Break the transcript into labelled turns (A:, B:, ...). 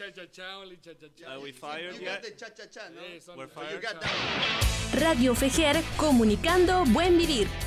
A: cha-cha-cha, only cha-cha-cha.
B: Are we fired
C: You
B: yet?
C: got the cha-cha-cha, no?
A: Yes,
B: We're
C: So you
B: fired.
C: got that.
D: Radio Fejer, comunicando buen vivir.